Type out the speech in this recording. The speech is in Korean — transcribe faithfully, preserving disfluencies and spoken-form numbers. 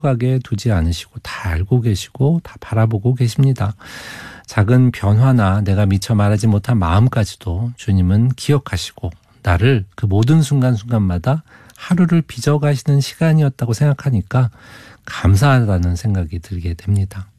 가게 두지 않으시고 다 알고 계시고 다 바라보고 계십니다. 작은 변화나 내가 미처 말하지 못한 마음까지도 주님은 기억하시고 나를 그 모든 순간순간마다 하루를 빚어가시는 시간이었다고 생각하니까 감사하다는 생각이 들게 됩니다.